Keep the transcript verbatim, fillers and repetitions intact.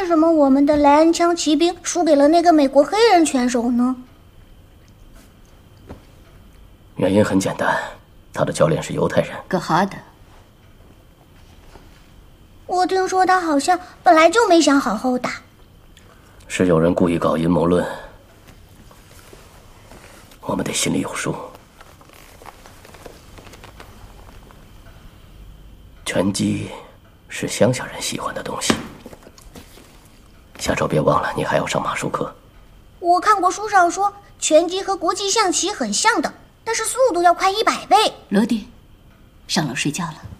为什么我们的莱恩枪骑兵输给了那个美国黑人拳手呢？ 原因很简单，他的教练是犹太人葛哈德。 我听说他好像本来就没想好好打。 是有人故意搞阴谋论，我们得心里有数。拳击是乡下人喜欢的东西。下周别忘了，你还要上马术课。 我看过书上说，拳击和国际象棋很像的，但是速度要快一百倍。 罗迪，上楼睡觉了。